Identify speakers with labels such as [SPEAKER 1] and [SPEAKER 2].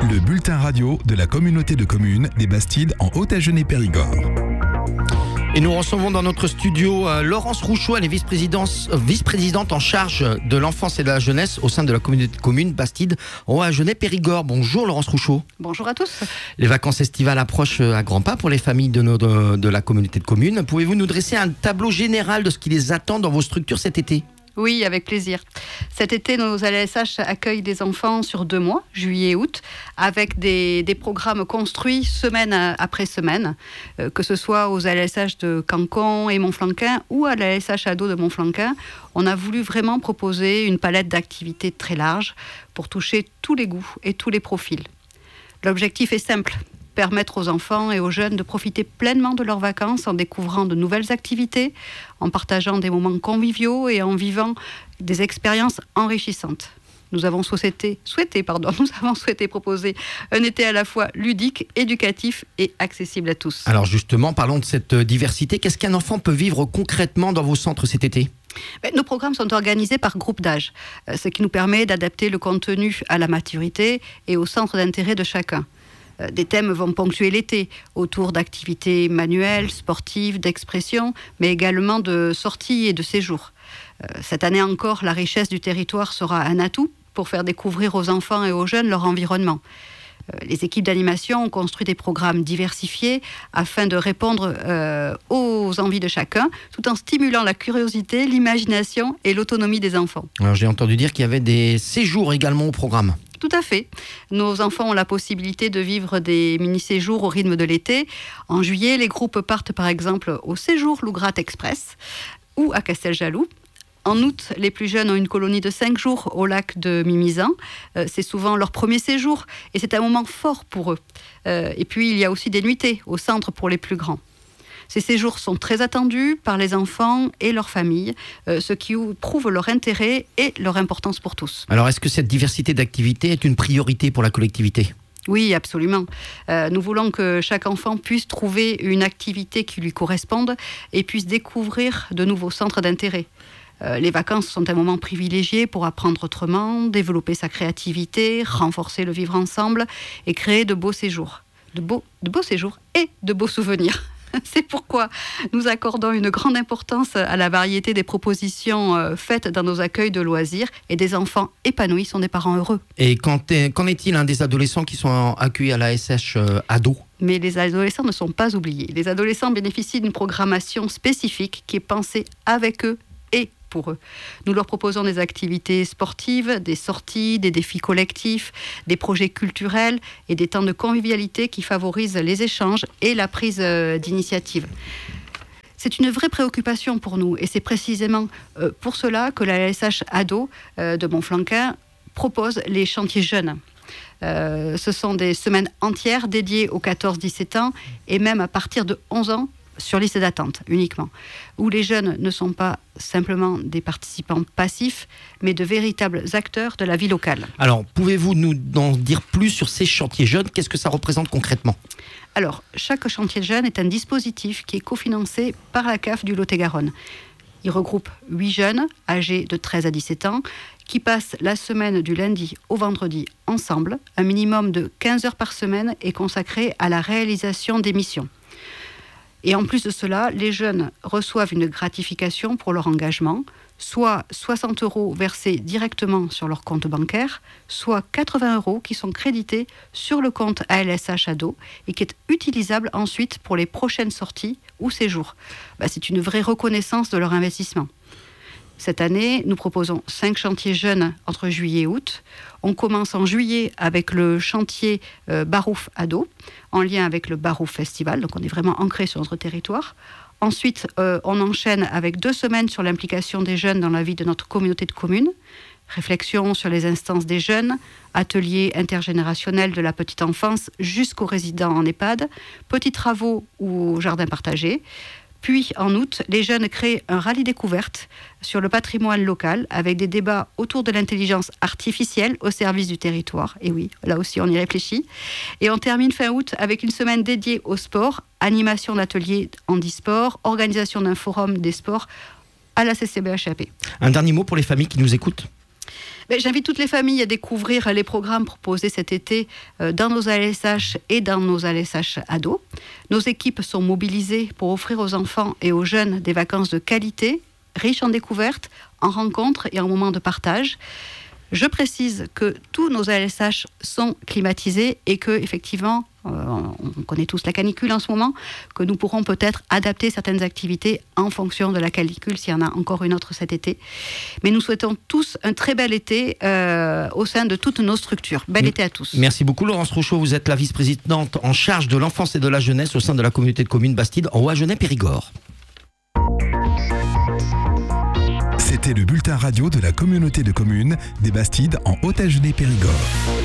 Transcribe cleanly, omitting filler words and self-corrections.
[SPEAKER 1] Le bulletin radio de la communauté de communes des Bastides en Haute-Agenais-Périgord.
[SPEAKER 2] Et nous recevons dans notre studio Laurence Rouchot, elle est vice-présidente en charge de l'enfance et de la jeunesse au sein de la communauté de communes Bastides en Haute-Agenais-Périgord. Bonjour Laurence Rouchot.
[SPEAKER 3] Bonjour à tous.
[SPEAKER 2] Les vacances estivales approchent à grands pas pour les familles de la communauté de communes. Pouvez-vous nous dresser un tableau général de ce qui les attend dans vos structures cet été ?
[SPEAKER 3] Oui, avec plaisir. Cet été, nos ALSH accueillent des enfants sur 2 mois, juillet et août, avec des programmes construits semaine après semaine, que ce soit aux ALSH de Cancon et Montflanquin ou à l'ALSH ado de Montflanquin. On a voulu vraiment proposer une palette d'activités très large pour toucher tous les goûts et tous les profils. L'objectif est simple. Permettre aux enfants et aux jeunes de profiter pleinement de leurs vacances en découvrant de nouvelles activités, en partageant des moments conviviaux et en vivant des expériences enrichissantes. Nous avons souhaité proposer un été à la fois ludique, éducatif et accessible à tous.
[SPEAKER 2] Alors justement, parlons de cette diversité. Qu'est-ce qu'un enfant peut vivre concrètement dans vos centres cet été ?
[SPEAKER 3] Nos programmes sont organisés par groupe d'âge, ce qui nous permet d'adapter le contenu à la maturité et au centre d'intérêt de chacun. Des thèmes vont ponctuer l'été, autour d'activités manuelles, sportives, d'expression, mais également de sorties et de séjours. Cette année encore, la richesse du territoire sera un atout pour faire découvrir aux enfants et aux jeunes leur environnement. Les équipes d'animation ont construit des programmes diversifiés afin de répondre aux envies de chacun, tout en stimulant la curiosité, l'imagination et l'autonomie des enfants.
[SPEAKER 2] Alors, j'ai entendu dire qu'il y avait des séjours également au programme.
[SPEAKER 3] Tout à fait. Nos enfants ont la possibilité de vivre des mini-séjours au rythme de l'été. En juillet, les groupes partent par exemple au séjour Lougrat Express ou à Casteljaloux. En août, les plus jeunes ont une colonie de 5 jours au lac de Mimizan. C'est souvent leur premier séjour et c'est un moment fort pour eux. Et puis, il y a aussi des nuitées au centre pour les plus grands. Ces séjours sont très attendus par les enfants et leurs familles, ce qui prouve leur intérêt et leur importance pour tous.
[SPEAKER 2] Alors, est-ce que cette diversité d'activités est une priorité pour la collectivité ?
[SPEAKER 3] Oui, absolument. Nous voulons que chaque enfant puisse trouver une activité qui lui corresponde et puisse découvrir de nouveaux centres d'intérêt. Les vacances sont un moment privilégié pour apprendre autrement, développer sa créativité, renforcer le vivre ensemble et créer de beaux séjours. De beaux séjours et de beaux souvenirs. C'est pourquoi nous accordons une grande importance à la variété des propositions faites dans nos accueils de loisirs et des enfants épanouis sont des parents heureux.
[SPEAKER 2] Et qu'en est-il des adolescents qui sont accueillis à la SH ado ?
[SPEAKER 3] Mais les adolescents ne sont pas oubliés. Les adolescents bénéficient d'une programmation spécifique qui est pensée avec eux et pour eux. Nous leur proposons des activités sportives, des sorties, des défis collectifs, des projets culturels et des temps de convivialité qui favorisent les échanges et la prise d'initiative. C'est une vraie préoccupation pour nous et c'est précisément pour cela que la LSH ado de Montflanquin propose les chantiers jeunes. Ce sont des semaines entières dédiées aux 14-17 ans et même à partir de 11 ans sur liste d'attente uniquement, où les jeunes ne sont pas simplement des participants passifs, mais de véritables acteurs de la vie locale.
[SPEAKER 2] Alors, pouvez-vous nous en dire plus sur ces chantiers jeunes ? Qu'est-ce que ça représente concrètement ?
[SPEAKER 3] Alors, chaque chantier jeune est un dispositif qui est cofinancé par la CAF du Lot-et-Garonne. Il regroupe 8 jeunes âgés de 13 à 17 ans qui passent la semaine du lundi au vendredi ensemble. Un minimum de 15 heures par semaine est consacré à la réalisation des missions. Et en plus de cela, les jeunes reçoivent une gratification pour leur engagement, soit 60 € versés directement sur leur compte bancaire, soit 80 € qui sont crédités sur le compte ALSH ado et qui est utilisable ensuite pour les prochaines sorties ou séjours. C'est une vraie reconnaissance de leur investissement. Cette année, nous proposons 5 chantiers jeunes entre juillet et août. On commence en juillet avec le chantier Barouf Ado, en lien avec le Barouf Festival, donc on est vraiment ancré sur notre territoire. Ensuite, on enchaîne avec 2 semaines sur l'implication des jeunes dans la vie de notre communauté de communes. Réflexion sur les instances des jeunes, ateliers intergénérationnels de la petite enfance jusqu'aux résidents en EHPAD, petits travaux ou jardins partagés. Puis, en août, les jeunes créent un rallye découverte sur le patrimoine local avec des débats autour de l'intelligence artificielle au service du territoire. Et oui, là aussi, on y réfléchit. Et on termine fin août avec une semaine dédiée au sport, animation d'ateliers handisport, organisation d'un forum des sports à la CCBHAP.
[SPEAKER 2] Un dernier mot pour les familles qui nous écoutent ?
[SPEAKER 3] J'invite toutes les familles à découvrir les programmes proposés cet été dans nos ALSH et dans nos ALSH ados. Nos équipes sont mobilisées pour offrir aux enfants et aux jeunes des vacances de qualité, riches en découvertes, en rencontres et en moments de partage. Je précise que tous nos ALSH sont climatisés et que, effectivement, on connaît tous la canicule en ce moment, que nous pourrons peut-être adapter certaines activités en fonction de la canicule, s'il y en a encore une autre cet été. Mais nous souhaitons tous un très bel été au sein de toutes nos structures. Bel été à tous.
[SPEAKER 2] Merci beaucoup Laurence Rouchot, vous êtes la vice-présidente en charge de l'enfance et de la jeunesse au sein de la communauté de communes Bastide en Haut-Agenais-Périgord.
[SPEAKER 1] C'était le bulletin radio de la communauté de communes des Bastides en Haut-Agenais-Périgord.